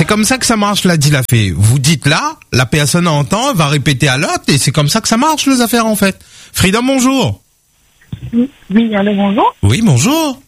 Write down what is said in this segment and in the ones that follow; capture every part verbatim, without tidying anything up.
comme ça que ça marche, là, dit la fée. Vous dites là, la personne entend, va répéter à l'autre, et c'est comme ça que ça marche, les affaires, en fait. Freedom, bonjour. Oui, oui, allô, bonjour. Oui, bonjour.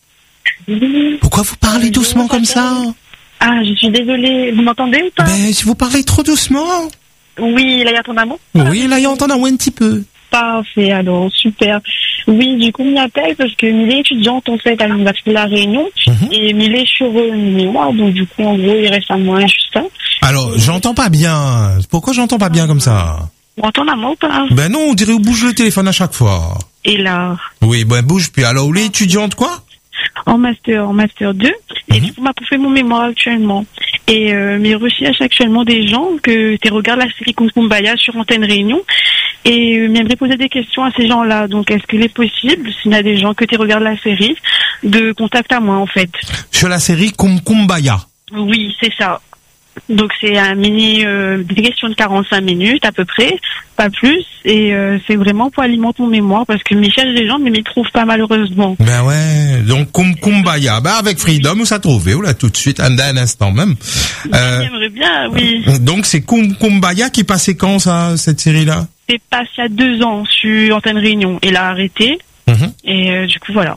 Oui. Pourquoi vous parlez Euh, doucement comme ça? Ah, je suis désolée. Vous m'entendez ou pas? Ben, si vous parlez trop doucement. Oui, là, il y a ton amour. Oui, là, il entend un petit peu. Parfait, alors, super. Oui, du coup, on m'appelle parce que Milé est étudiante, en fait, à l'université de La Réunion. Mm-hmm. Et Milé est sur euh, une mémoire, donc du coup, en gros, il reste à moi juste ça. Alors, j'entends pas bien. Pourquoi j'entends pas bien comme ça? Vous m'entendez à moi ou pas? Ben non, on dirait qu'on bouge le téléphone à chaque fois. Et là, Oui, ben bouge puis. Alors, où les étudiantes, quoi? en master, en master deux. Et Mhm. du coup, m'a fait mon mémoire actuellement. Et euh, mais recherche actuellement des gens que tu regardes la série Kumbaya sur Antenne Réunion. Et euh, m'aimerait poser des questions à ces gens-là. Donc, est-ce qu'il est possible, s'il y a des gens que tu regardes la série, de contacter à moi, en fait? Sur la série Kum Kumbaya. Oui, c'est ça. Donc, c'est un mini, euh, des questions de quarante-cinq minutes, à peu près, pas plus. Et euh, c'est vraiment pour alimenter mon mémoire, parce que mes cherchent des gens, mais ils ne trouvent pas, malheureusement. Ben ouais, donc Kum Kumbaya. Ben avec Freedom, ça trouvé, ou là, tout de suite, un, un instant même. Euh, J'aimerais bien, oui. donc c'est Kum Kumbaya qui passait quand, ça, cette série-là? C'est passé il y a deux ans sur Antenne Réunion. Il a arrêté. Mhm. Et euh, du coup, voilà.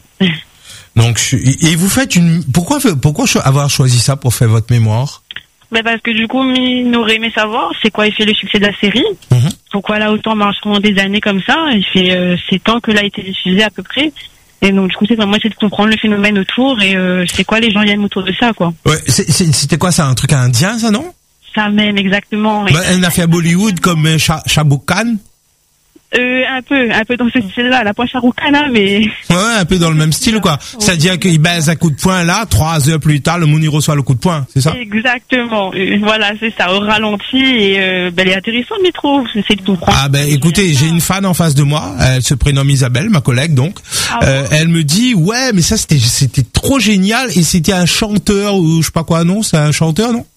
Donc, je- et vous faites une, pourquoi, pourquoi cho- avoir choisi ça pour faire votre mémoire? Ben parce que du coup, il aurait aimé savoir c'est quoi il fait le succès de la série. Mhm. Pourquoi là autant marche pendant des années comme ça. Il fait euh, sept ans que là a été diffusé à peu près. Et donc du coup, c'est vraiment essayer de comprendre le phénomène autour et euh, c'est quoi les gens y aiment autour de ça, quoi. Ouais, c'est- c'est- c'était quoi ça, un truc indien, ça, non? Ça même exactement. Ben, elle a fait à Bollywood comme euh, Shah Shah Rukh Khan. Euh, un peu, un peu dans ce style-là, la poche à Roucana, mais Ouais, un peu dans le même style, quoi. C'est-à-dire qu'il baise un coup de poing là, trois heures plus tard, le monde y reçoit le coup de poing, c'est ça? exactement. Euh, Voilà, c'est ça, au ralenti et euh, ben, elle est intéressante, je trouve. C'est de comprendre. Ah ben écoutez, j'ai une fan en face de moi, elle se prénomme Isabelle, ma collègue donc. Ah Euh, elle me dit ouais, mais ça c'était c'était trop génial et c'était un chanteur ou je sais pas quoi, non, c'est un chanteur, non?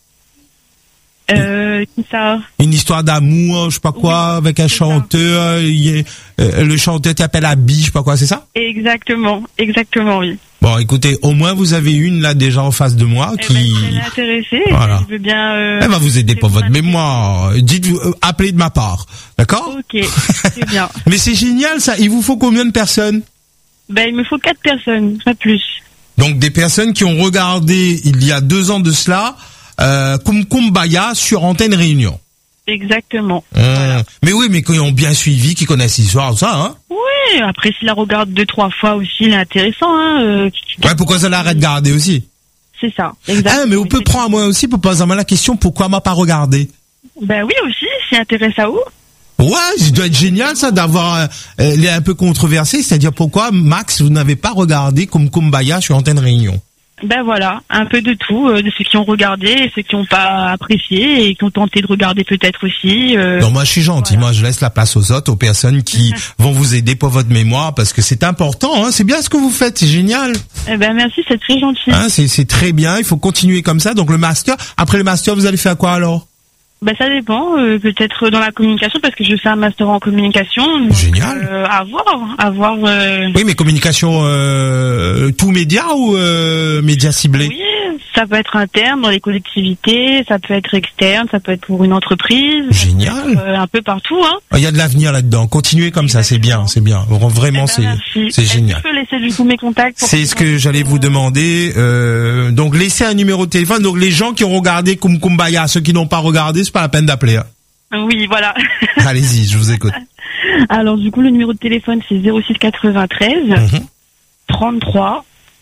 Euh, qui ça? Une histoire d'amour, je sais pas quoi, Oui, avec un c'est ça. chanteur, il est- euh, le chanteur t'appelle Abby, je sais pas quoi, c'est ça? Exactement, exactement, oui. Bon, écoutez, au moins vous avez une là déjà en face de moi Eh qui ben, si elle est intéressée, Voilà. je veux bien. Euh, elle va vous aider pour votre répondre à- mémoire. Dites-vous, euh, appelez de ma part, d'accord? Ok, c'est bien. Mais c'est génial ça. Il vous faut combien de personnes? Ben, il me faut quatre personnes, pas plus. Donc des personnes qui ont regardé il y a deux ans de cela euh, Kum Kumbaya sur Antenne Réunion. Exactement. Hum. Mais oui, mais qui ont bien suivi, qui connaissent l'histoire, ça, hein? Oui, après, s'il la regarde deux, trois fois aussi, il est intéressant, hein. euh, Ouais, pourquoi ça l'arrête de garder aussi? c'est ça, exactement. Ah, mais on peut prendre à moi aussi pour poser à moi la question, pourquoi m'a pas regardé? Ben oui, aussi, s'il intéresse à où? Ouais, ça doit être génial ça d'avoir euh, euh, les un peu controversé, c'est-à-dire pourquoi Max vous n'avez pas regardé Kum Kumbaya sur Antenne Réunion? Ben voilà, un peu de tout, euh, de ceux qui ont regardé et ceux qui n'ont pas apprécié et qui ont tenté de regarder peut-être aussi. Euh, Non, moi je suis gentil, voilà. moi je laisse la place aux autres, aux personnes qui vont vous aider pour votre mémoire parce que c'est important, hein, c'est bien ce que vous faites, c'est génial. eh ben merci, c'est très gentil. Hein, c'est c'est très bien, il faut continuer comme ça. Donc le master, après le master, vous allez faire quoi alors? Ben ça dépend, euh, peut-être dans la communication parce que je fais un master en communication. donc, Génial. Euh, à voir, à voir. euh, Oui, mais communication euh, tout média ou euh, média ciblé? Oui, ça peut être interne dans les collectivités, ça peut être externe, ça peut être pour une entreprise. Génial. Euh, un peu partout, hein. Il y a de l'avenir là-dedans. Continuez comme ça, c'est bien, c'est bien. Vraiment, Eh ben, c'est merci. c'est Est-ce génial. que je peux laisser du coup mes contacts pour C'est ce que j'allais vous demander. Euh, donc laissez un numéro de téléphone. Donc les gens qui ont regardé Kum Kumbaya, ceux qui n'ont pas regardé, c'est pas la peine d'appeler. Hein. Oui, voilà. Allez-y, je vous écoute. Alors du coup, le numéro de téléphone c'est zéro six quatre-vingt-treize Mhm. trente-trois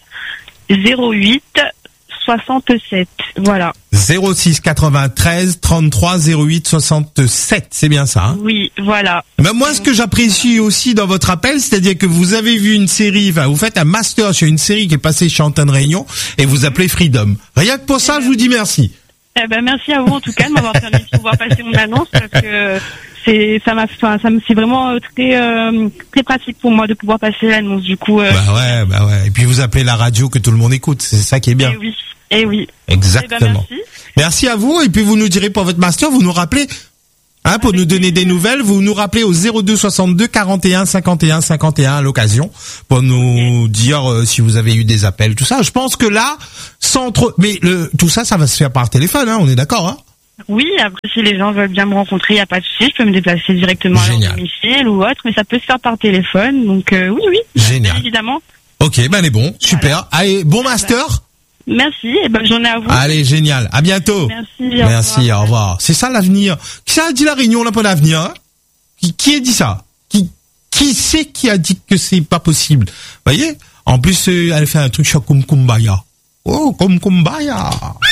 zéro huit soixante-sept. Voilà. zéro six quatre-vingt-treize trente-trois zéro huit soixante-sept, c'est bien ça. Hein? Oui, voilà. Mais moi, ce que j'apprécie aussi dans votre appel, c'est-à-dire que vous avez vu une série, enfin, vous faites un master sur une série qui est passée chez Antenne Réunion et vous appelez Freedom. Rien que pour ça, je vous dis merci. Eh ben merci à vous en tout cas de m'avoir permis de pouvoir passer mon annonce parce que c'est ça m'a enfin, ça me c'est vraiment euh, très euh, très pratique pour moi de pouvoir passer l'annonce du coup. Euh, Bah ouais, bah ouais. Et puis vous appelez la radio que tout le monde écoute, c'est ça qui est bien. Eh oui, eh oui. Exactement. Eh ben, merci. Merci à vous et puis vous nous direz pour votre master, vous nous rappelez Hein, pour nous donner des nouvelles, vous nous rappelez au zéro deux soixante-deux quarante et un cinquante et un cinquante et un à l'occasion pour nous dire euh, si vous avez eu des appels, tout ça. Je pense que là, sans trop, mais le, tout ça, ça va se faire par téléphone, hein, on est d'accord, hein? Oui, après si les gens veulent bien me rencontrer, il n'y a pas de souci, je peux me déplacer directement à leur domicile ou autre, mais ça peut se faire par téléphone, donc euh, oui, oui, génial, évidemment. Ok, ben elle est bon, super. Voilà. Allez, bon master. Merci et bonne journée à vous. Allez, génial. À bientôt. Merci. Merci, au revoir. au revoir. C'est ça l'avenir. Qui ça a dit la Réunion, on n'a pas d'avenir, hein? Qui, qui a dit ça? Qui, qui c'est qui a dit que c'est pas possible? Vous voyez? En plus, euh, elle fait un truc sur Kumkumbaya. Oh, Kumkumbaya.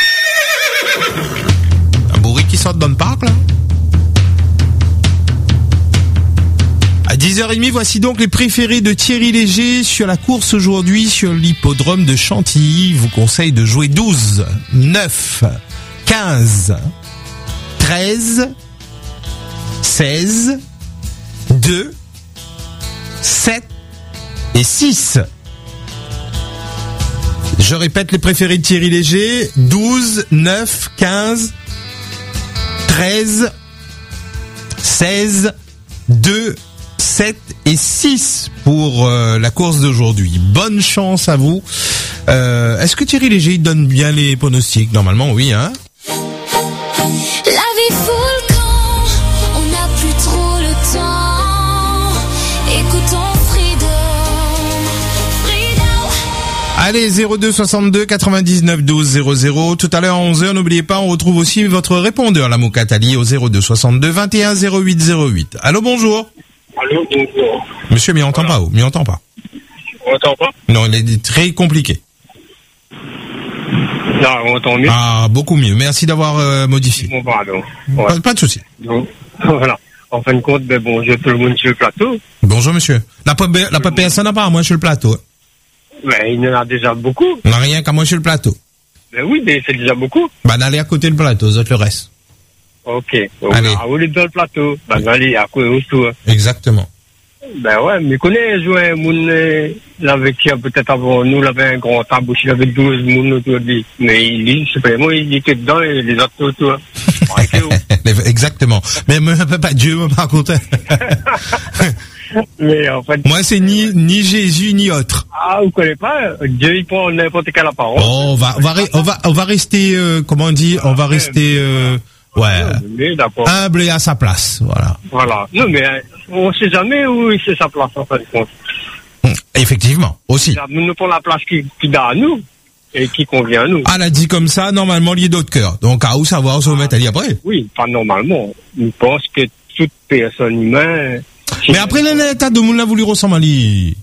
Un bourri qui sort dans le parc, là. À dix heures trente, voici donc les préférés de Thierry Léger sur la course aujourd'hui sur l'hippodrome de Chantilly. Vous conseille de jouer douze, neuf, quinze, treize, seize, deux, sept et six. Je répète les préférés de Thierry Léger, douze, neuf, quinze, treize, seize, deux, sept et six pour euh, la course d'aujourd'hui. Bonne chance à vous. Euh, est-ce que Thierry Léger donne bien les pronostics? Normalement, oui, hein? La vie fout le camp, on n'a plus trop le temps. Écoutons Freedom, Freedom. Allez, zéro deux soixante-deux quatre-vingt-dix-neuf douze zéro zéro. Tout à l'heure à onze heures, n'oubliez pas, on retrouve aussi votre répondeur, la Moukatali, au zéro deux soixante-deux vingt et un zéro huit zéro huit. Allô, bonjour. Allô, bonjour. Monsieur, m'y entend voilà. pas, m'y entend pas. On entend pas? Non, il est très compliqué. Là, on entend mieux. Ah, beaucoup mieux. Merci d'avoir euh, modifié. Bon, pardon. Ouais. Pas, pas de souci. Donc, voilà. En fin de compte, ben, bonjour tout le monde sur le plateau. Bonjour, monsieur. La P P, la P P S n'a pas à moi sur le plateau. Ben, il y en a déjà beaucoup. On n'a rien qu'à moi sur le plateau. Ben oui, mais c'est déjà beaucoup. Ben, allez à côté du plateau, vous êtes le reste. Ok. Donc, allez. À vous les dans le plateau. Ben, oui. Allez, à quoi autour. Exactement. Ben ouais, mais connais, jouer un moun, l'avait qui a peut-être avant nous, l'avait un grand tabou, il avait douze moun autour de lui. Mais il, je sais pas, moi, il était dedans et les autres autour. Exactement. Mais pas Dieu, par contre. Mais en fait. Moi, c'est ni, ni Jésus, ni autre. Ah, vous connaissez pas? Dieu, il prend n'importe quelle parole. Oh, on va, on va, on va, on va rester, euh, comment on dit, on va rester, euh, ouais. Oui, d'accord. Humble et à sa place, voilà. Voilà. Non, mais on sait jamais où c'est sa place, en fin de compte. Effectivement, aussi. Nous prenons la place qui, qui donne à nous et qui convient à nous. Ah, elle a dit comme ça, normalement, lié d'autres cœurs. Donc, à où savoir où se mettre à dire après? Oui, pas normalement. Je pense que toute personne humaine. Mais après, l'état de monde a voulu ressembler à lui.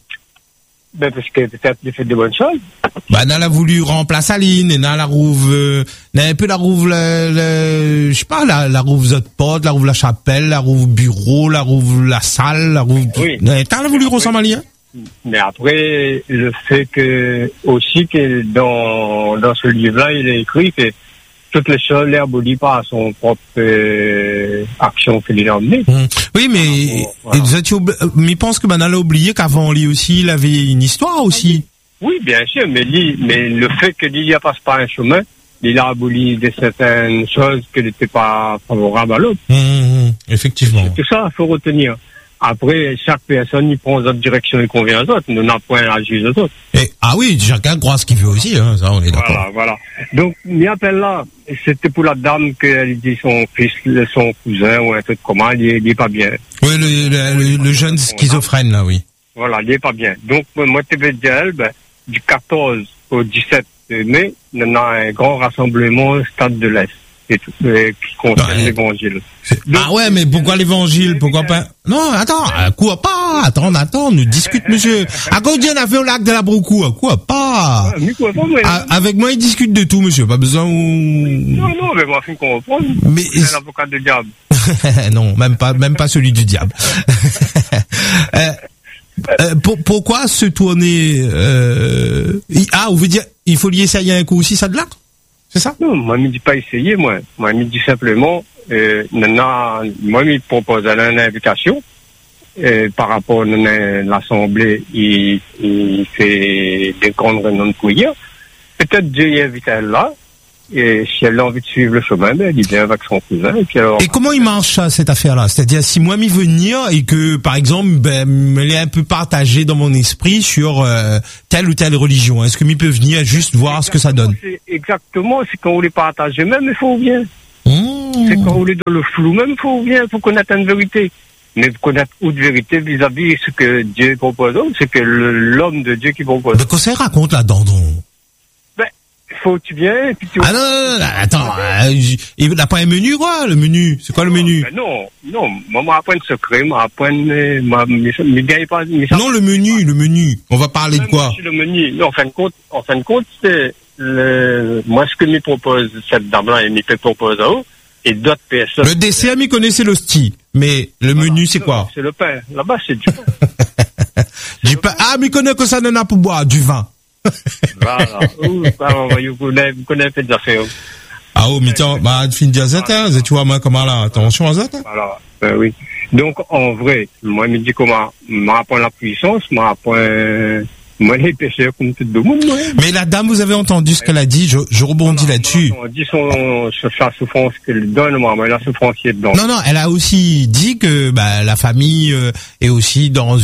Ben, parce que peut-être il fait de bonnes choses. Ben, elle a voulu remplacer Aline, et elle a rouve, euh, un peu la rouve, le, le, je sais pas, la, la rouve Zotpot, la rouve la chapelle, la rouve bureau, la rouve la salle, la rouve, oui. Elle a voulu ressembler à lui, hein? Mais après, le fait que, aussi que dans, dans ce livre-là, il est écrit que toutes les choses n'abolies pas à son propre euh, action qu'il a emmenée. Mmh. Oui, mais voilà. Mais pense que ben, elle a oublié qu'avant lui aussi, il avait une histoire aussi. Oui, bien sûr, mais, lui, mais le fait que lui ne passe pas un chemin, il a aboli de certaines choses qui n'étaient pas favorables à l'autre. Mmh, effectivement. C'est tout ça, il faut retenir. Après, chaque personne, il prend notre direction et convient aux autres. Nous n'avons point à juger aux autres. Et, ah oui, chacun croit ce qu'il veut aussi, hein, ça, on est d'accord. Voilà, voilà. Donc, m'y appelle là, c'était pour la dame qu'elle dit son fils, son cousin ou un truc comment, il n'est pas bien. Oui, le, le, le, le jeune schizophrène, là, oui. Voilà, il n'est pas bien. Donc, moi, je vais dire, ben, du quatorze au dix-sept mai, il y a un grand rassemblement au Stade de l'Est. Et tout, et qui concerne ouais. l'évangile. Donc, ah ouais, mais pourquoi l'évangile? Pourquoi pas? Non, attends, quoi pas? Attends, attends, nous discute, monsieur. À cause on a fait au lac de la Broucou, quoi pas? Ouais, quoi pas moi, ah, avec moi, il discute de tout, monsieur. Pas besoin où... Non, non, mais moi, je comprends. Mais c'est un avocat de diable. Non, même pas, même pas celui du diable. euh, euh, pour, pourquoi se tourner, euh... ah, vous voulez dire, il faut lier ça, il y a un coup aussi, ça de là? C'est ça? Non, moi, je ne dis pas essayer, moi. Moi, je dis simplement, euh, maintenant, moi, je propose une invitation, euh, par rapport à l'Assemblée, il, il fait des grandes réunions de prière. Peut-être Dieu y invite elle là, et si elle a envie de suivre le chemin, ben, elle vient avec son cousin. Et, puis alors, Et comment il marche ça, cette affaire-là? C'est-à-dire, si moi m'y venir et que, par exemple, ben, elle est un peu partagée dans mon esprit sur euh, telle ou telle religion, est-ce que m'y peut venir juste voir ce que ça donne? c'est exactement, c'est quand vous les partagez même, il faut bien. Mmh. C'est quand vous les dans le flou même, il faut bien, il faut connaître une vérité. Mais connaître une vérité vis-à-vis de ce que Dieu propose, c'est que le- l'homme de Dieu qui propose. Mais qu'est-ce qu'elle raconte là-dedans, donc? Ben, faut que tu viens, et puis tu... Ah non, non, non, attends, euh, j- il n'a pas un menu, quoi, le menu? C'est quoi le menu? Ben non, non, moi, moi, apprendre secret, moi, apprendre, euh, moi, mais, mais, mais, pas, mais ça, Non, le menu, le menu. On va parler de même quoi? si le menu, non, en fin de compte, en fin de compte, c'est le, moi, ce que me propose cette dame-là, et me fait proposer à eux, et d'autres personnes. Le dessert, m'y connaissait l'hostie. Mais le Voilà. menu, c'est Non, quoi? C'est le pain. Là-bas, c'est du pain. Du pain. Ah, m'y connaît que ça n'en a pour boire, du vin. Voilà. Ouh, alors, vous connaissez, vous connaissez des affaires. Ah, oh, mais tiens, bah, fin de diazette, hein, tu vois, moi, comment là, attention à ça, hein. Voilà. Ben oui. Donc, en vrai, moi, je me dis comment, m'apprend la puissance, m'apprend, moi, les pécheurs comme tout le monde, moi. Mais la dame, vous avez entendu ce qu'elle a dit, je, je rebondis là-dessus. On dit son, sa souffrance qu'elle donne, moi, mais la souffrance qui est dedans. Non, non, elle a aussi dit que bah, la famille euh, est aussi dans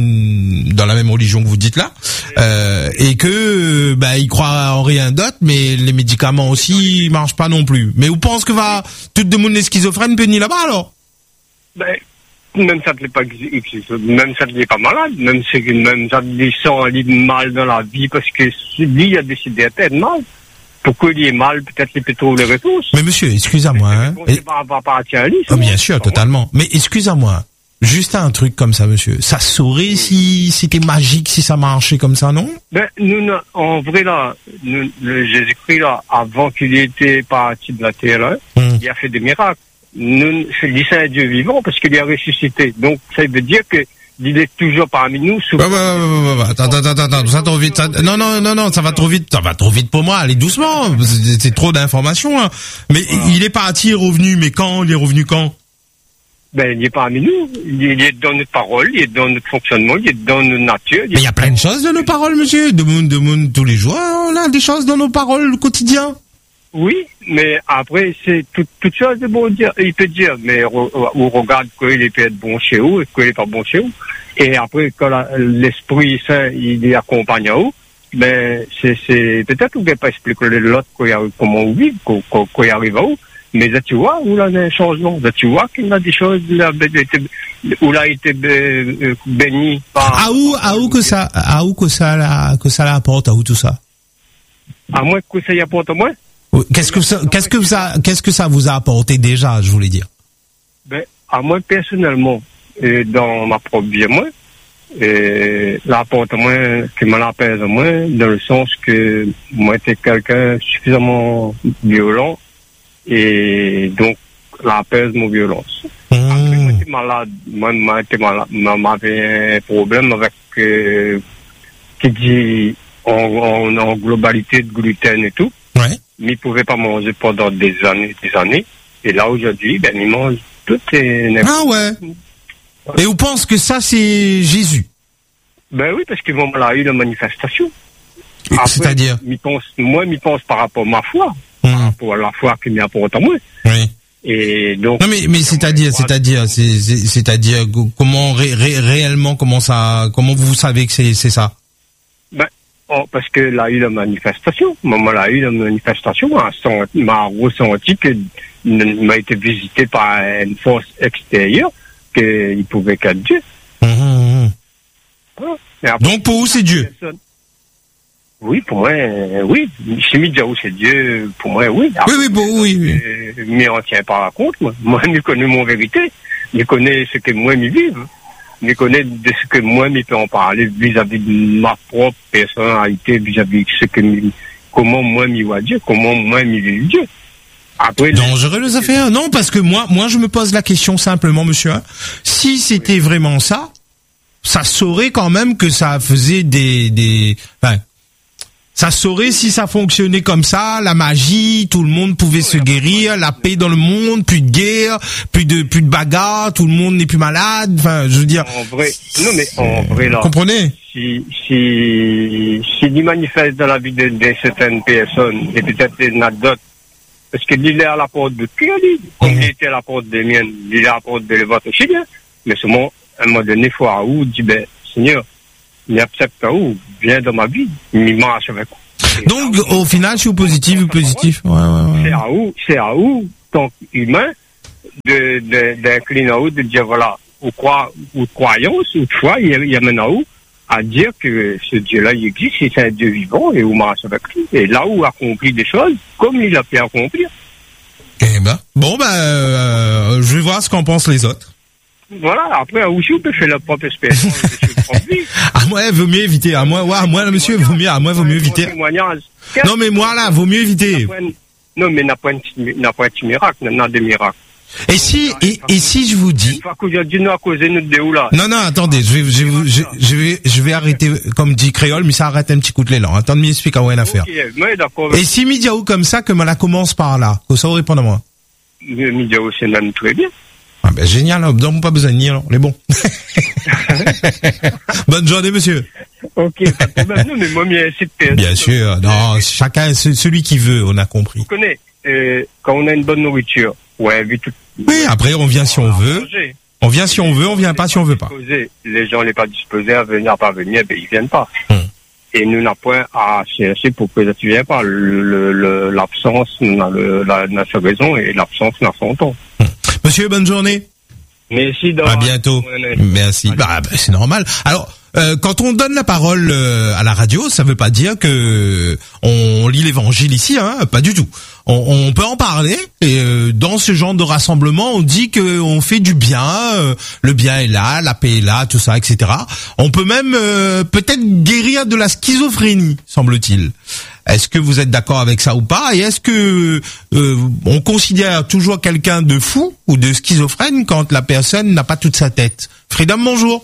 une dans la même religion que vous dites là, euh, et que bah ils croient en rien d'autre, mais les médicaments aussi ils marchent pas non plus. Mais vous pensez que va tout le monde est schizophrène peut venir là-bas alors? Ben, même ça ne l'est pas, même ça ne l'est pas malade, même c'est que même ça ne sent mal dans la vie parce que lui il a décidé d'être mal. Pourquoi il est mal, peut-être qu'il peut trouver les réponses. Mais monsieur, excusez-moi. Hein. C'est pas par rapport à lui. Oh, bien sûr, totalement. Mais excusez-moi. Juste un truc comme ça, monsieur. Ça saurait si c'était magique, si ça marchait comme ça, non? Ben, nous, non, en vrai, là, nous, le Jésus-Christ, là, avant qu'il était parti de la terre, là, Hum. il a fait des miracles. Nous, c'est c'est un Dieu vivant parce qu'il a ressuscité. Donc, ça veut dire que il est toujours parmi nous. Sous... Ouais, ouais, ouais, ouais, ouais. Attends, attends, attends, attends, ça trop vite. Ça... Non, non, non, non, ça va trop vite. Ça va trop vite pour moi. Allez doucement. C'est, c'est trop d'informations. Hein. Mais voilà. Il est parti, il est revenu. Mais quand? Il est revenu quand? Ben, il est parmi nous. Il est dans notre parole, il est dans notre fonctionnement, il est dans notre nature. Mais il y a plein de choses dans nos paroles, monsieur. De monde, de monde, tous les jours, on a des choses dans nos paroles au quotidien. Oui, mais après, c'est tout, toute chose de bon dire. Il peut dire, mais on regarde qu'il peut être bon chez vous et qu'il n'est pas bon chez vous. Et après, quand la, l'Esprit Saint, il est accompagné à vous, ben, c'est, c'est, peut-être qu'on ne peut pas expliquer l'autre comment on vit, qu'on arrive à vous. Mais là, tu vois, où là, il y a un changement. Là, tu vois qu'il y a des choses, là, où là, il a été béni par... À où, à où que ça, à où que ça, la, que ça l'apporte, à où tout ça? À moins que ça y apporte à moi? Qu'est-ce que ça, qu'est-ce que ça, qu'est-ce que ça vous a apporté déjà, je voulais dire? Ben, à moi, personnellement, et dans ma propre vie, moi, et l'apporte à moi, qui me l'apaise à moi, dans le sens que moi, j'étais quelqu'un suffisamment violent, et donc, l'apaise mon violence. Mmh. Après, moi, j'étais malade, moi, moi, j'étais malade, moi, j'avais un problème avec, euh, qui dit, en, en, en globalité de gluten et tout. Ouais. Mais il ne pouvait pas manger pendant des années, des années. Et là, aujourd'hui, ben, il mange tout et Ah ouais. Et vous pensez que ça, c'est Jésus? Ben oui, parce que moi, là, il y a eu la manifestation. Après, c'est-à-dire? Pense, moi, je pense par rapport à ma foi, mmh. par rapport à la foi qu'il m'apporte à moi. Oui. Et donc. Non, mais, mais c'est-à-dire, c'est-à-dire, c'est, c'est, c'est-à-dire, comment, ré, ré, réellement, comment ça, comment vous savez que c'est, c'est ça? Ben, oh, parce que là, il y a eu la manifestation. Moi, là, il y a eu la manifestation. M'a ressenti que m'a été visité par une force extérieure, qu'il pouvait qu'être Dieu. Mmh, mmh. Après, donc, pour vous, c'est Dieu? Oui, pour moi, euh, oui. Si je dis où c'est Dieu, pour moi, oui. Après, oui, oui, bon, oui. oui. Euh, mais on ne tient pas compte, moi. Moi, je connais mon vérité. Je connais ce que moi, je vis. Je connais de ce que moi, je peux en parler vis-à-vis de ma propre personnalité, vis-à-vis de ce que, comment moi, je vois Dieu, comment moi, je vis Dieu. Après, dangereux les affaires. Non, parce que moi, moi, je me pose la question simplement, monsieur. Hein, si c'était vraiment ça, ça saurait quand même que ça faisait des, des, enfin, ça saurait si ça fonctionnait comme ça, la magie, tout le monde pouvait se guérir, la paix dans le monde, plus de guerre, plus de, plus de bagarres, tout le monde n'est plus malade. Enfin, je veux dire. En vrai, non mais en vrai là. Comprenez? Si, si, si il manifeste dans la vie de, de certaines personnes, et peut-être il y en a d'autres Parce qu'il est à la porte de tout, lui. Comme il était à la porte des miennes, il est à la porte de l'autre aussi, bien. Mais seulement, à un moment donné, il faut à où, dit, ben, Seigneur, il accepte à où, viens dans ma vie, il marche avec moi. Donc, au final, je suis positif ou positif. Ouais, ouais, ouais. C'est à où, c'est à où, tant humain, de, de, d'incliner à où, de dire, voilà, ou croire, ou de croyance, ou de foi, il y a maintenant où, à dire que ce Dieu-là, il existe, c'est un Dieu vivant, et où marche avec lui. Et là où accomplit des choses, comme il a pu accomplir. Eh ben, bon, ben, euh, je vais voir ce qu'en pensent les autres. Voilà, après, aussi, on peut faire la propre expérience de ce propre vie. À moi, vaut mieux éviter. À moi, ouais, à moi, là, monsieur, vaut mieux, à moi, vaut mieux éviter. Non, mais moi, là, vaut mieux éviter. Non, mais n'a pas un n'a pas un petit miracle, n'a des miracles. Et si, et, et si je vous dis. Non, non, attendez, je vais, je vais, je, je vais, je vais arrêter, comme dit créole, mais ça arrête un petit coup de l'élan. Attends, m'y explique à où une affaire. Et si Midiaou comme ça, que la commence par là, que ça vous répond à moi. Midiaou, c'est même très bien. Ah ben génial, donc pas besoin de nier, alors, les bons. Bonne journée, monsieur. Ok, pas de problème. Non, mais moi, c'est bien sûr, non, chacun, celui qui veut, on a compris. Vous connaissez, euh, quand on a une bonne nourriture, ouais, vu tout. Oui, après, on vient si on veut. On vient si on veut, on vient pas si on veut pas. Les gens n'est pas disposés à venir, à pas venir, ben, ils viennent pas. Hum. Et nous n'avons point à chercher pour que tu viennes pas. Le, le, l'absence n'a le, la, n'a sa raison et l'absence n'a son temps. Hum. Monsieur, bonne journée. Merci. À bientôt. Merci. Bah, bah, c'est normal. Alors, euh, quand on donne la parole euh, à la radio, ça veut pas dire que on lit l'évangile ici, hein, pas du tout. On, on peut en parler. Et euh, dans ce genre de rassemblement, on dit que on fait du bien. Euh, le bien est là, la paix est là, tout ça, et cetera. On peut même euh, peut-être guérir de la schizophrénie, semble-t-il. Est-ce que vous êtes d'accord avec ça ou pas? Et est-ce que euh, on considère toujours quelqu'un de fou ou de schizophrène quand la personne n'a pas toute sa tête? Freedom, bonjour.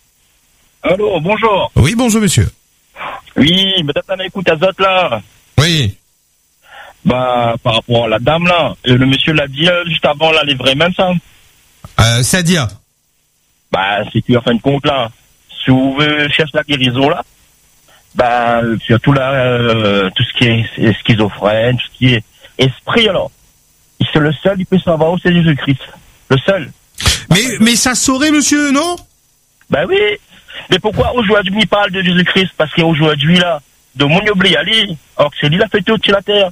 Allô, bonjour. Oui, bonjour monsieur. Oui, peut-être on écoute Azot là. Oui. Bah, par rapport à la dame là, euh, le monsieur l'a dit euh, juste avant là, les vrais même ça. Euh, c'est-à-dire? Bah, c'est qu'en fin de compte là, si vous cherchez la guérison là, bah, surtout là, euh, tout ce qui est schizophrène, tout ce qui est esprit alors, c'est le seul qui peut savoir où c'est Jésus-Christ. Le seul. Mais, mais ça saurait monsieur, non? Bah oui. Mais pourquoi aujourd'hui il parle de Jésus-Christ? Parce qu'aujourd'hui là, de mon oubli Ali, alors que c'est lui qui a fait tout sur la terre.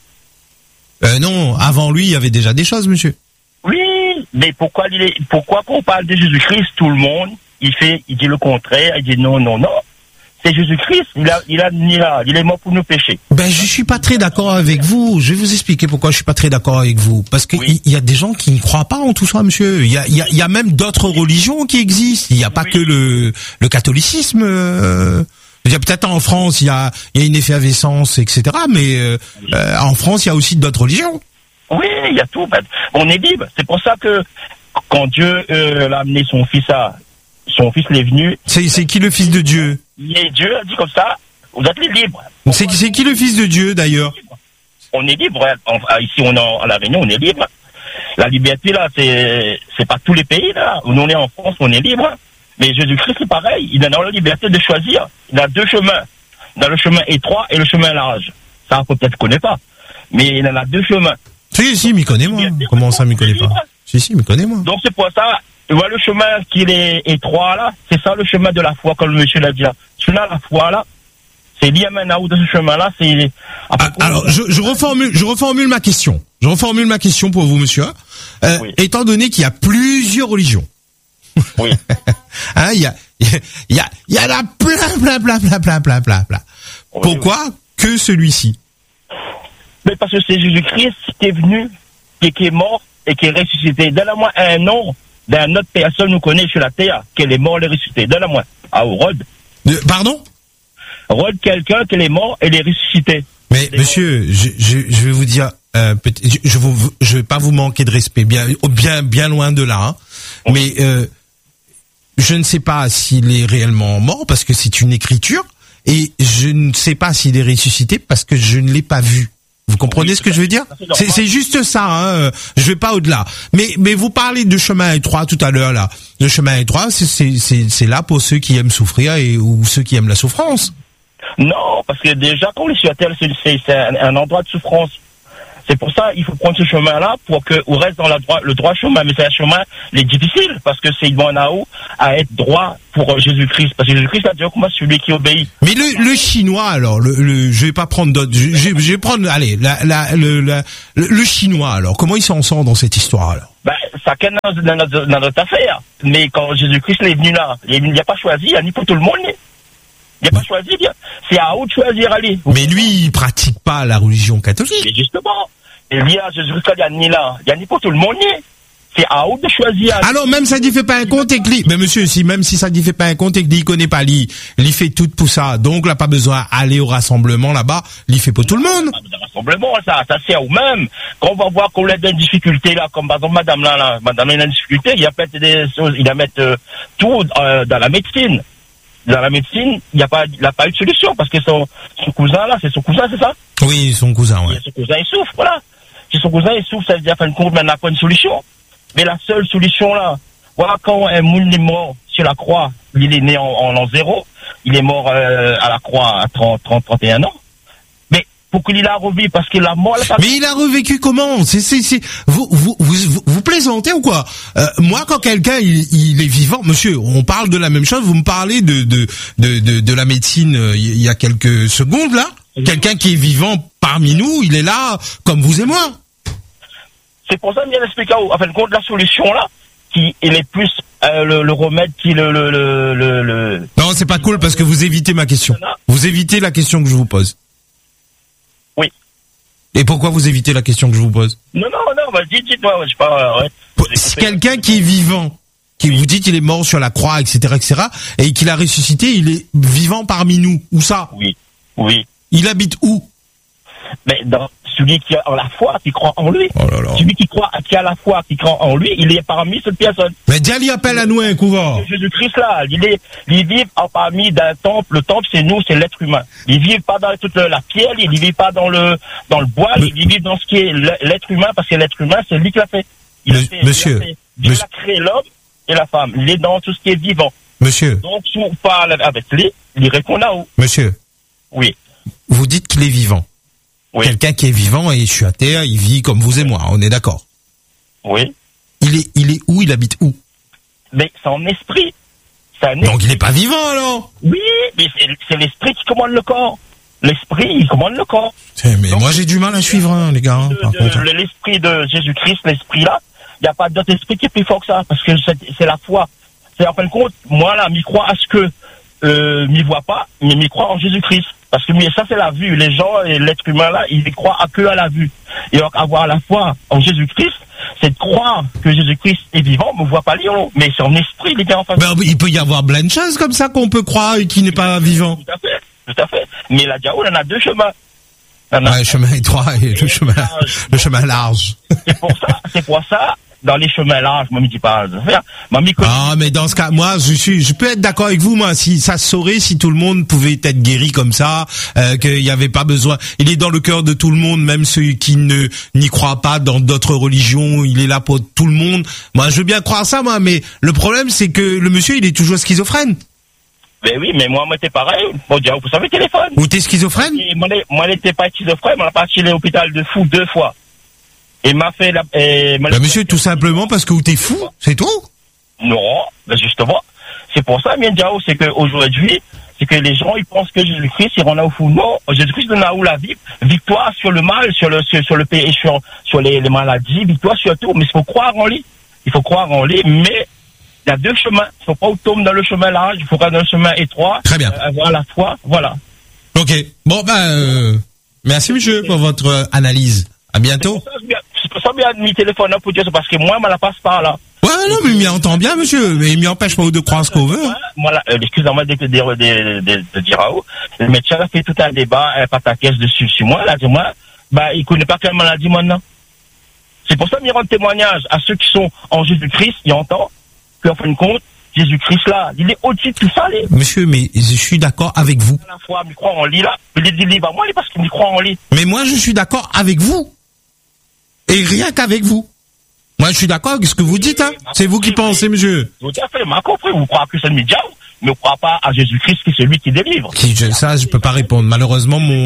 Euh, non, avant lui, il y avait déjà des choses, monsieur. Oui, mais pourquoi il est, pourquoi quand on parle de Jésus-Christ, tout le monde, il fait, il dit le contraire, il dit non, non, non. C'est Jésus-Christ, il a, il a, il a, il est mort pour nous pécher. Ben, je suis pas très d'accord avec vous. Je vais vous expliquer pourquoi je suis pas très d'accord avec vous. Parce que oui. il y a des gens qui ne croient pas en tout ça, monsieur. Il y a, il y a, il y a même d'autres religions qui existent. Il n'y a pas oui. que le, le catholicisme. Euh... Il y a peut-être en France, il y a, il y a une effervescence, et cetera. Mais euh, euh, en France, il y a aussi d'autres religions. Oui, il y a tout. On est libre. C'est pour ça que quand Dieu euh, l'a amené son fils à, son fils est venu. C'est, c'est qui le fils de Dieu? Et Dieu a dit comme ça, vous êtes libres. C'est, c'est qui le fils de Dieu d'ailleurs? On est libre. Ici, on est à La Réunion, on est libre. La liberté là, c'est, c'est pas tous les pays là. Où on est en France, on est libre. Mais Jésus-Christ, c'est pareil. Il a la liberté de choisir. Il a deux chemins. Il a le chemin étroit et le chemin large. Ça, peut-être ne connaît pas. Mais il en a deux chemins. Si, si, m'y connaît, moi. Comment ça, m'y connaît pas? Si, si, m'y connaît, moi. Donc, c'est pour ça, tu vois, le chemin qui est étroit, là, c'est ça, le chemin de la foi, comme le monsieur l'a dit. Celui-là, la foi, là, c'est lié maintenant de ce chemin-là, c'est... Ah, alors, je, je reformule, je reformule ma question. Je reformule ma question pour vous, monsieur. Euh, oui. Étant donné qu'il y a plusieurs religions. Oui. Hein, il y a, il y a, il y a là plein, plein, plein, plein, plein, plein, plein, plein. Oui, pourquoi oui. que celui-ci? Mais parce que c'est Jésus-Christ qui est venu, et qui est mort, et qui est ressuscité. Donne-moi un nom d'une autre personne nous connaît sur la terre, qui est mort et ressuscité. Donne-moi. Ah, Rod. Euh, pardon? Rod, quelqu'un qui est mort et est ressuscité. Mais, monsieur, je, je, je vais vous dire, euh, je, je, vous, je vais pas vous manquer de respect, bien, bien, bien loin de là, hein. Oui. Mais, euh, je ne sais pas s'il est réellement mort parce que c'est une écriture et je ne sais pas s'il est ressuscité parce que je ne l'ai pas vu. Vous comprenez oui, ce que je veux dire? C'est, c'est juste ça, hein. Je vais pas au-delà. Mais, mais vous parlez de chemin étroit tout à l'heure, là. Le chemin étroit, c'est, c'est, c'est, c'est là pour ceux qui aiment souffrir et, ou ceux qui aiment la souffrance. Non, parce que déjà, quand on est sur la terre, c'est, c'est, c'est un, un endroit de souffrance. C'est pour ça il faut prendre ce chemin-là pour qu'on reste dans la droit, le droit chemin. Mais c'est un chemin il est difficile parce que c'est bon à haut à être droit pour euh, Jésus-Christ. Parce que Jésus-Christ a dit comment celui qui obéit. Mais le, le chinois alors, le, le, je vais pas prendre d'autres. Je, je, je vais prendre, allez, la, la, le, la, le, le chinois alors. Comment il s'en sort dans cette histoire alors? Ben, ça canne dans, dans, notre, dans notre affaire. Mais quand Jésus-Christ est venu là, il n'a pas choisi, il a ni pour tout le monde. Il n'a pas choisi, bien. C'est à eux de choisir, allez. Mais lui, il pratique pas la religion catholique. Mais justement, il y a Jésus-Christ, il y a ni là, il y a ni pour tout le monde. C'est à eux de choisir. Alors même ça dit fait pas un compte et que lui, mais monsieur, si même si ça dit fait pas un compte et que lui connaît pas lui, il fait tout pour ça, donc il n'a pas besoin d'aller au rassemblement là-bas, il fait pour tout le monde. Le rassemblement, ça, ça c'est à eux-mêmes. Quand on va voir qu'on a des difficultés là, comme par exemple madame là, là madame a une difficulté, il y a peut-être des choses, il a mettre euh, tout euh, dans la médecine. Dans la médecine, il n'y a pas, il n'a pas eu de solution parce que son, son cousin là, c'est son cousin, c'est ça? Oui, son cousin, ouais. Et son cousin il souffre, voilà. Si son cousin il souffre, ça veut dire fin de compte, maintenant pas une solution. Mais la seule solution là, voilà quand un monde est mort sur la croix, il est né en, en l'an zéro, il est mort euh, à la croix à trente, trente, trente et un ans. Mais pour qu'il a revécu, parce que la mort. Elle, mais il a revécu comment? C'est, c'est, c'est. Vous, vous, vous, vous plaisantez ou quoi? euh, Moi, quand quelqu'un il, il est vivant, monsieur, on parle de la même chose. Vous me parlez de de de de, de la médecine euh, il y a quelques secondes là. Oui. Quelqu'un qui est vivant parmi nous, il est là comme vous et moi. C'est pour ça que je viens d'expliquer, en fin de compte, la solution là, qui est plus euh, le, le remède qui le le le le. le... Non, c'est pas cool parce que vous évitez ma question. Vous évitez la question que je vous pose. Oui. Et pourquoi vous évitez la question que je vous pose? Non, non, non, bah, dites, dites-moi, je sais pas, ouais. Si quelqu'un qui est vivant, qui vous dit qu'il est mort sur la croix, et cetera, et cetera, et qu'il a ressuscité, il est vivant parmi nous. Où ça? Oui, oui. Il habite où? Mais dans celui qui a la foi, qui croit en lui. Oh là là. Celui qui croit, qui a la foi, qui croit en lui, il est parmi cette personne. Mais Dieu lui appelle à nous un couvent. Jésus-Christ là, il est, il vit en parmi d'un temple. Le temple, c'est nous, c'est l'être humain. Il vit pas dans toute la pierre, il vit pas dans le, dans le bois, mais... il vit dans ce qui est l'être humain, parce que l'être humain, c'est lui qui l'a fait. Il le, a fait, monsieur. Il a, fait, Dieu monsieur. a créé l'homme et la femme. Il est dans tout ce qui est vivant. Monsieur. Donc, si on parle avec lui, il répond là-haut. Monsieur. Oui. Vous dites qu'il est vivant. Oui. Quelqu'un qui est vivant et je suis à terre, il vit comme vous et moi, on est d'accord. Oui. Il est, il est où? Il habite où? Mais c'est en esprit. C'est un Donc esprit. Il n'est pas vivant alors? Oui, mais c'est, c'est l'esprit qui commande le corps. L'esprit, il commande le corps. C'est, mais Donc, moi j'ai du mal à suivre, hein, les gars. De, par de, contre. L'esprit de Jésus-Christ, l'esprit là, il n'y a pas d'autre esprit qui est plus fort que ça, parce que c'est, c'est la foi. C'est en fin de compte, moi là, m'y crois à ce que euh, m'y vois pas, mais m'y crois en Jésus-Christ. Parce que mais ça c'est la vue. Les gens et l'être humain là, ils y croient à que à la vue. Et donc avoir la foi en Jésus-Christ, c'est de croire que Jésus-Christ est vivant, mais on ne voit pas Léon. Mais son esprit, il est en face. Ben, il peut y avoir plein de choses comme ça qu'on peut croire et qui n'est pas vivant. Tout à fait, tout à fait. Mais la Diao, on en a deux chemins. Ouais, le chemin étroit et le chemin, le chemin large. C'est pour ça, c'est pour ça. Dans les chemins larges, moi, je dis pas de faire. Ah, mais dans ce cas, moi, je suis, je peux être d'accord avec vous, moi, si ça se saurait, si tout le monde pouvait être guéri comme ça, euh, qu'il n'y avait pas besoin. Il est dans le cœur de tout le monde, même ceux qui ne n'y croient pas dans d'autres religions. Il est là pour tout le monde. Moi, je veux bien croire ça, moi, mais le problème, c'est que le monsieur, il est toujours schizophrène. Ben oui, mais moi, moi, t'es pareil. Bon, déjà, vous savez, téléphone. Ou t'es schizophrène? Et moi, moi, j'étais pas schizophrène, on a parti à l'hôpital de fou deux fois. Et m'a fait la, et bah monsieur, tout simplement parce que vous t'es fou, c'est tout? Non, ben justement. C'est pour ça, bien Diao, c'est qu'aujourd'hui, c'est que les gens, ils pensent que Jésus-Christ, il rend au fou. Non, Jésus-Christ donne à où la vie, victoire sur le mal, sur le, sur, sur le pays, sur, sur les, les maladies, victoire sur tout. Mais il faut croire en lui. Il faut croire en lui, mais il y a deux chemins. Il faut pas tomber dans le chemin large, il faut pas dans le chemin étroit. Très bien. Euh, avoir la foi, voilà. Ok. Bon, ben, euh, merci monsieur pour votre euh, analyse. À bientôt. C'est pour ça que j'ai mis téléphone là pour dire ça, parce que moi, je la passe par là. Ouais, non, mais il m'y entend bien, monsieur. Mais il m'y empêche pas de croire ce qu'on veut. Moi, là, euh, excusez-moi de, de, de, de, de, de dire à vous. Le médecin a fait tout un débat, un pataquès dessus sur moi. Là, dit moi, bah, il connaît pas quelle maladie maintenant. C'est pour ça qu'il rend témoignage à ceux qui sont en Jésus-Christ, ils entendent qu'en fin de compte, Jésus-Christ là, il est au-dessus de tout ça, les. Monsieur, mais je suis d'accord avec vous. À la fois, il croit en lui là. Il dit livre à moi, parce qu'il croit en lui. Mais moi, je suis d'accord avec vous. Et rien qu'avec vous. Moi, je suis d'accord avec ce que vous dites, hein. C'est vous qui pensez, monsieur. Tout à fait, m'a compris. Vous croyez que c'est le médium, mais vous ne croyez pas à Jésus-Christ qui est celui qui délivre. Qui, je, ça, je peux pas répondre. Malheureusement, mon,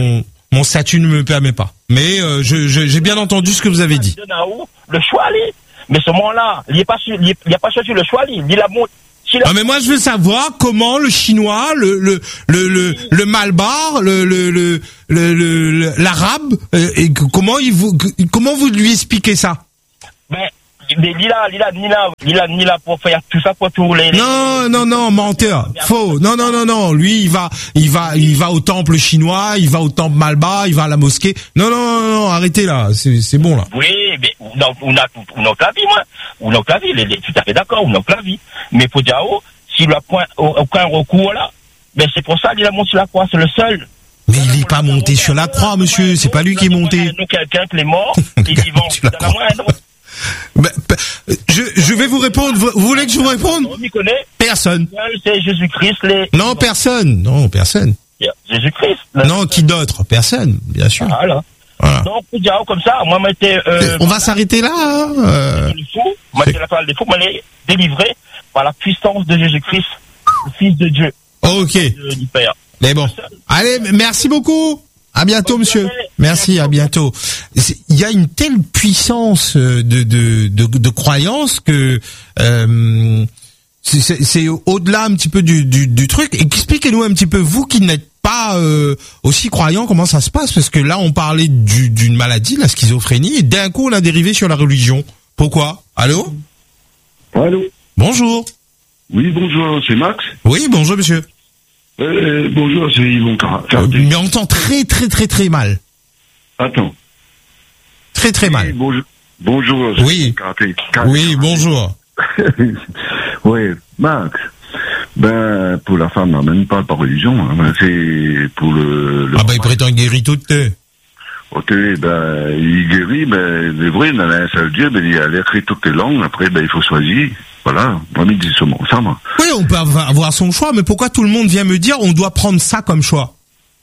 mon statut ne me permet pas. Mais euh, je, je, j'ai bien entendu ce que vous avez dit. Le choix, allez. Mais ce moment-là, il n'y a pas sur, il y a pas sur le choix, il dit la montre. Non mais moi je veux savoir comment le chinois, le le le le, le malbar, le le le le, le l'arabe, euh, et comment il vous comment vous lui expliquez ça? Ben mais il a il a ni là il a ni là pour faire tout ça pour tous les. Non non non menteur, faux. Non non non non, lui il va il va il va au temple chinois, il va au temple malbar, il va à la mosquée. Non non non, non arrêtez là, c'est c'est bon là. Oui, mais on a on a on a la vie moi, on a la vie, les, les, tout à fait d'accord, on a la vie. Mais pour Diao, s'il n'a point aucun recours là, ben c'est pour ça qu'il a monté sur la croix, c'est le seul. Mais il n'est pas monté sur la croix, monsieur, c'est pas lui qui est monté. Nous quelqu'un qui est mort, et qui vont dans la moindre. Ben, je, je vais vous répondre. Vous, vous voulez que je vous réponde? On m'y connaît. Personne. C'est Jésus-Christ. Les... Non, personne. Non, personne. Jésus-Christ. Non, qui d'autre? Personne, bien sûr. Voilà. Voilà. Donc, comme ça, moi, m'étais. Euh, on va s'arrêter là. Hein, euh... Moi, j'étais la toile des fous, moi, les délivré par la puissance de Jésus-Christ, le Fils de Dieu. Ok. De, du Père. Mais bon. Allez, merci beaucoup. À bientôt, monsieur. Merci, à bientôt. Il y a une telle puissance de de de, de croyance que euh, c'est, c'est au-delà un petit peu du du, du truc. Expliquez-nous un petit peu, vous qui n'êtes pas euh, aussi croyant, comment ça se passe, parce que là on parlait du, d'une maladie, la schizophrénie, et d'un coup on a dérivé sur la religion. Pourquoi? Allô? Allô? Bonjour. Oui, bonjour, c'est Max. Oui, bonjour monsieur. Euh, bonjour, c'est Yvon Car- euh, Mais on entend très très très très mal. Attends. Très très mal. Oui, bonjour. Bonjour. Oui. Carté, Carté. Oui, bonjour. Oui, Max. Ben, pour la femme, non, même pas par religion, hein, c'est pour le... le ah ben, il prétend guérir toutes. Ok, ben, il guérit, ben, c'est vrai, il a un seul Dieu, ben, il a écrit toutes les langues, après, ben, il faut choisir. Voilà, moi, il dit ça, moi. Oui, on peut avoir son choix, mais pourquoi tout le monde vient me dire on doit prendre ça comme choix?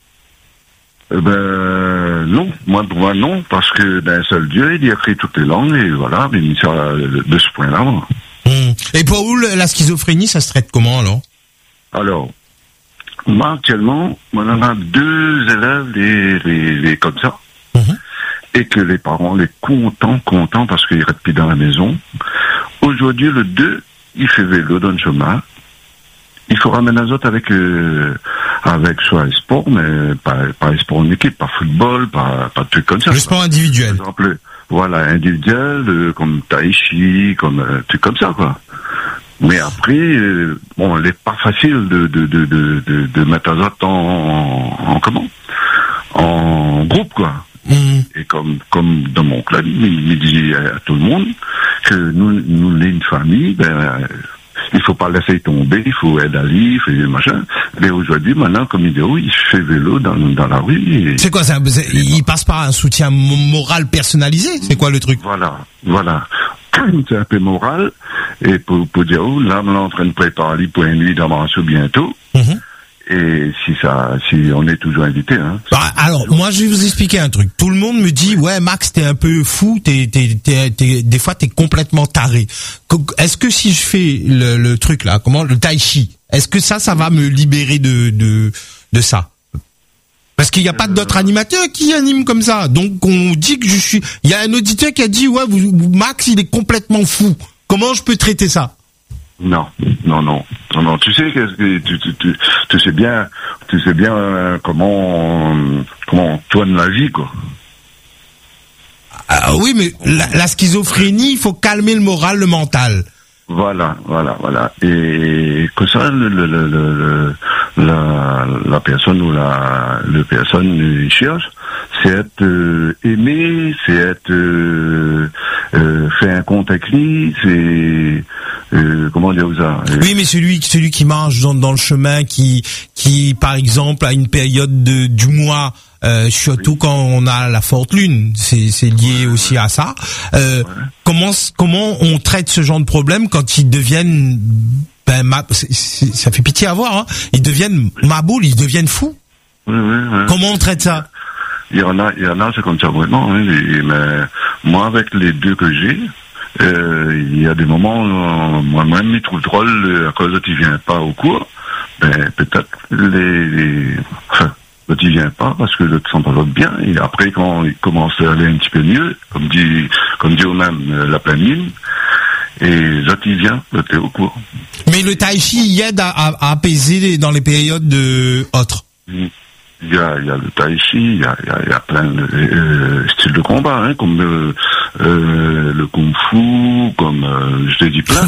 Eh ben, non. Moi, pour moi, non, parce que d'un seul Dieu, il a écrit toutes les langues, et voilà, mais sur, de ce point-là, moi. Hum. Et pour vous, la schizophrénie, ça se traite comment, alors? Alors, moi, actuellement, on en a deux élèves, les, les, les comme ça. Mmh. Et que les parents, les contents, contents, parce qu'ils restent plus dans la maison. Aujourd'hui, le deux, il fait vélo dans le chemin. Il faut ramener un autre avec, euh, avec soit un sport, mais pas, pas un sport en équipe, pas football, pas, pas de trucs comme ça. Le sport individuel. Par exemple, voilà, individuel, euh, comme tai chi, comme, euh, trucs comme ça, quoi. Mais après, euh, bon, il n'est pas facile de, de, de, de, de, de mettre un autre en, en, en comment? En groupe, quoi. Mmh. Et comme, comme dans mon club, il, il dit à tout le monde que nous, nous, on est une famille, ben, il faut pas laisser tomber, il faut aider à lui, il faut des machins. Mais aujourd'hui, maintenant, comme il dit, oui, il fait vélo dans, dans la rue. Et... C'est quoi ça? Il passe par un soutien moral personnalisé? C'est quoi le truc? Voilà, voilà. C'est un peu moral. Et pour, pour dire, oh, là, on est en train de préparer pour une nuit d'avance bientôt. Mmh. Et si ça, si on est toujours invité, hein. Bah, alors, moi, je vais vous expliquer un truc. Tout le monde me dit, ouais, Max, t'es un peu fou, t'es, t'es, t'es, t'es des fois, t'es complètement taré. Est-ce que si je fais le, le truc là, comment, le tai chi, est-ce que ça, ça va me libérer de, de, de ça? Parce qu'il n'y a pas d'autres animateurs qui animent comme ça. Donc, on dit que je suis, il y a un auditeur qui a dit, ouais, vous, Max, il est complètement fou. Comment je peux traiter ça? Non, non, non, non, non. Tu sais que tu, tu, tu, tu sais bien, tu sais bien euh, comment, comment on tourne la vie, quoi. Ah oui, mais la, la schizophrénie, il faut calmer le moral, le mental. Voilà, voilà, voilà. Et que ça, le, le, le, le, la, la personne ou la, le personne cherche, c'est être euh, aimé, c'est être euh, euh, fait un compte avec lui, c'est euh, comment dire ça. Oui, mais celui, celui qui marche dans, dans le chemin, qui, qui, par exemple, a une période de, du mois. Euh, surtout oui. Quand on a la forte lune, c'est, c'est lié ouais, aussi à ça. Euh, ouais. Comment comment on traite ce genre de problème quand ils deviennent, ben, ma, c'est, c'est, ça fait pitié à voir. Hein, ils deviennent oui. maboule, ils deviennent fous. Oui, oui, oui. Comment on traite ça? Il y en a, il y en a, c'est comme ça vraiment. Hein, et, mais moi, avec les deux que j'ai, euh, il y a des moments, où, moi-même, ils trouvent drôle à cause qu'ils viennent pas au cours. Ben peut-être les, les enfin, l'autre il vient pas parce que l'autre sent pas l'autre bien. Et après, quand il commence à aller un petit peu mieux, comme dit, comme dit au même euh, la pleine lune, et l'autre il vient, l'autre est au courant. Mais le tai chi il aide à, à, à apaiser les- dans les périodes de autres. Il y a, il y a le tai chi, il y a, il y a, il y a plein de euh, styles de combat, hein, comme euh, euh, le kung fu, comme euh, je t'ai dit plein.